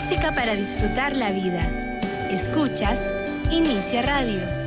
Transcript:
Música para disfrutar la vida. Escuchas Inicia Radio.